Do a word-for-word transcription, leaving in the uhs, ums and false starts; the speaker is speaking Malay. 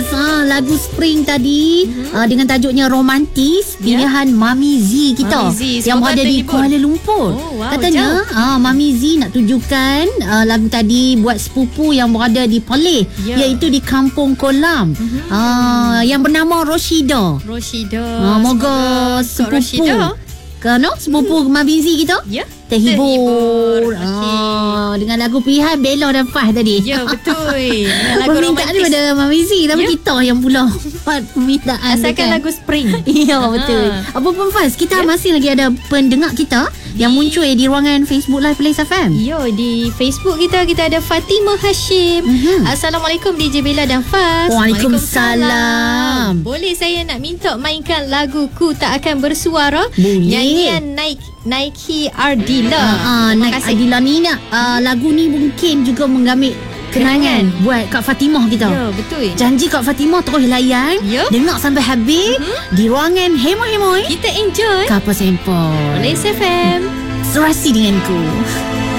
Faz, ha, lagu Spring tadi mm-hmm. uh, dengan tajuknya Romantis, pilihan yeah. Mami Z kita Mami Z, yang berada di Kuala Lumpur. Oh, wow, katanya uh, Mami Z nak tunjukkan uh, lagu tadi buat sepupu yang berada di Perlis, yeah. iaitu di Kampung Kolam, mm-hmm. uh, yang bernama Roshida. Roshida. Uh, moga sepupu Kano sepupu Mami Z kita ya, terhibur, terhibur. Okay. Ah, dengan lagu pilihan Bella dan Faz tadi. Ya, betul. Permintaan daripada Mami Z, tapi ya? kita yang pula buat permintaan. Asalkan kan? Lagu Spring. Ya, betul. Apa pun Faz, kita ya? masih lagi ada pendengar kita di... yang muncul eh, di ruangan Facebook Live Plains F M. Ya, di Facebook kita kita ada Fatimah Hashim. Mm-hmm. Assalamualaikum D J Bella dan Faz. Waalaikumsalam. Boleh saya nak minta mainkan lagu Ku Tak Akan Bersuara? Boleh. Nyanyian Nike Nike Ardila. Uh, uh, Nike Ardila ni nak uh, lagu ni mungkin juga menggamit kenangan buat Kak Fatimah kita. Ya, betul. Janji Kak Fatimah terus layan, ya. dengar sampai habis uh-huh. di ruangan Hemoi-Hemoi. Kita enjoy Kapal Sempol Plains F M. Serasi denganku.